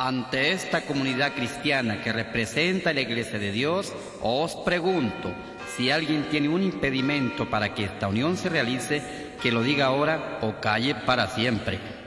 Ante esta comunidad cristiana que representa la Iglesia de Dios, os pregunto, si alguien tiene un impedimento para que esta unión se realice, que lo diga ahora o calle para siempre.